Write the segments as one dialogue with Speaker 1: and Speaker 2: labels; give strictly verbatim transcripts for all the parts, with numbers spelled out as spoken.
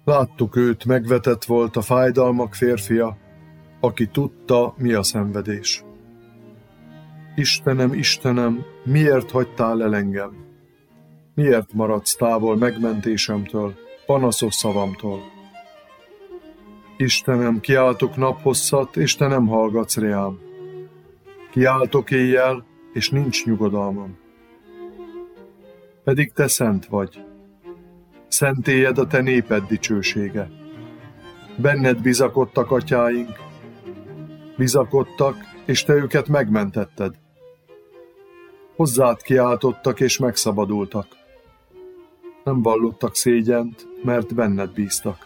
Speaker 1: Láttuk őt, megvetett volt a fájdalmak férfia, aki tudta, mi a szenvedés. Istenem, Istenem, miért hagytál el engem? Miért maradsz távol megmentésemtől, panaszos szavamtól? Istenem, kiáltok naphosszat, és te nem hallgatsz reám. Kiáltok éjjel, és nincs nyugodalmam. Pedig te szent vagy. Szentélyed a te néped dicsősége. Benned bizakodtak atyáink, bizakodtak, és te őket megmentetted. Hozzád kiáltottak, és megszabadultak. Nem vallottak szégyent, mert benned bíztak.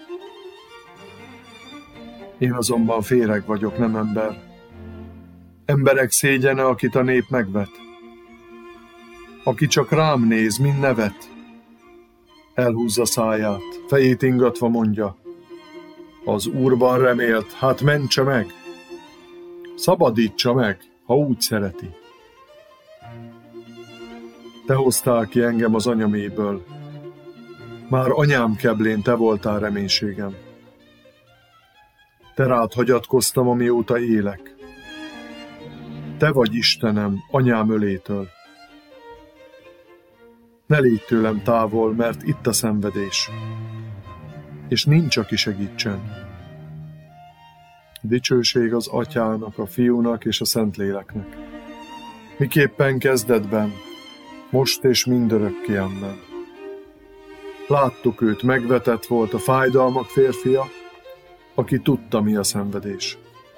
Speaker 1: Én azonban féreg vagyok, nem ember. Emberek szégyene, akit a nép megvet. Aki csak rám néz, mind nevet. Elhúzza száját, fejét ingatva mondja: az Úrban remélt, hát mentse meg. Szabadítsa meg, ha úgy szereti. Te hoztál ki engem az anyaméből. Már anyám keblén te voltál reménységem. Te rád hagyatkoztam, amióta élek. Te vagy Istenem, anyám ölétől. Ne légy tőlem távol, mert itt a szenvedés, és nincs, aki segítsen. Dicsőség az Atyának, a Fiúnak és a Szentléleknek. Miképpen kezdetben, most és mindörökké, amen. Láttuk őt, megvetett volt a fájdalmak férfia, aki tudta, mi a szenvedés.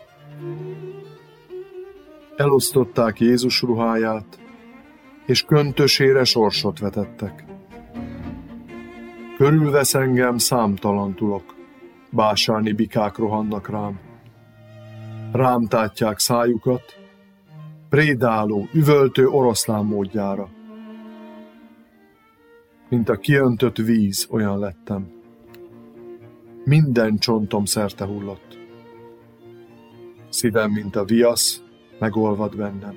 Speaker 1: Elosztották Jézus ruháját, és köntösére sorsot vetettek. Körülvesz engem számtalan tulok, básáni bikák rohannak rám. Rám tátják szájukat, prédáló, üvöltő oroszlán módjára. Mint a kiöntött víz, olyan lettem. Minden csontom szerte hullott. Szívem, mint a viasz, megolvad bennem.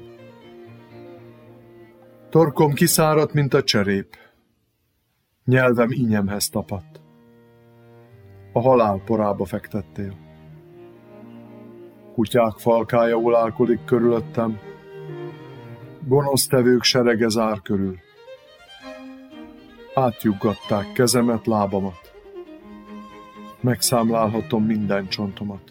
Speaker 1: Torkom kiszáradt, mint a cserép. Nyelvem ínyemhez tapadt. A halál porába fektettél. Kutyák falkája ulálkodik körülöttem. Gonosztevők serege zár körül. Átjuggatták kezemet, lábamat. Megszámlálhatom minden csontomat.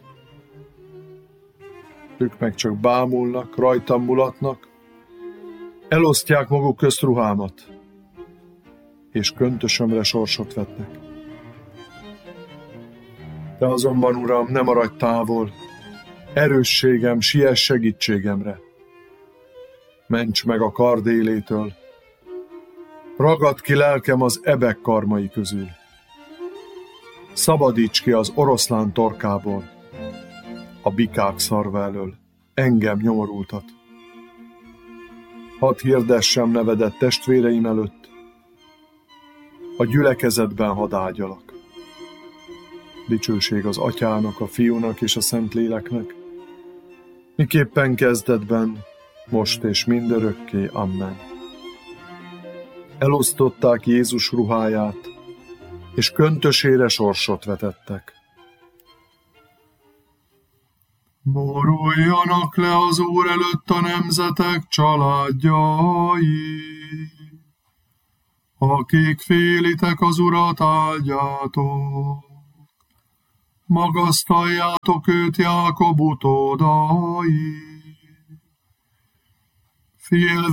Speaker 1: Ők meg csak bámulnak, rajtam mulatnak, elosztják maguk közt ruhámat, és köntösömre sorsot vetnek. Te azonban, Uram, ne maradj távol, erősségem, siess segítségemre. Ments meg a kard élétől, ragadd ki lelkem az ebek karmai közül. Szabadíts ki az oroszlán torkából, a bikák szarva elől, engem nyomorultat. Hadd hirdessem nevedet testvéreim előtt, a gyülekezetben hadd ágyalak. Dicsőség az Atyának, a Fiúnak és a Szentléleknek, miképpen kezdetben, most és mindörökké, amen. Elosztották Jézus ruháját, és köntösére sorsot vetettek. Boruljanak le az Úr előtt a nemzetek családjai, akik félitek az Urat, áldjátok. Magasztaljátok őt, Jákob utódai. Félve